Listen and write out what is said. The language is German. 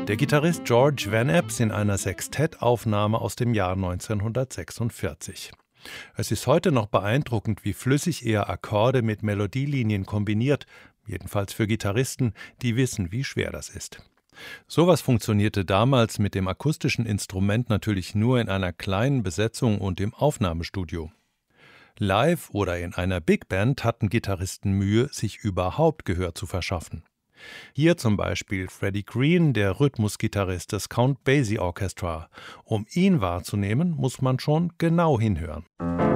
Der Gitarrist George Van Eps in einer Sextettaufnahme aus dem Jahr 1946. Es ist heute noch beeindruckend, wie flüssig er Akkorde mit Melodielinien kombiniert, jedenfalls für Gitarristen, die wissen, wie schwer das ist. Sowas funktionierte damals mit dem akustischen Instrument natürlich nur in einer kleinen Besetzung und im Aufnahmestudio. Live oder in einer Big Band hatten Gitarristen Mühe, sich überhaupt Gehör zu verschaffen. Hier zum Beispiel Freddie Green, der Rhythmusgitarrist des Count Basie Orchestra. Um ihn wahrzunehmen, muss man schon genau hinhören.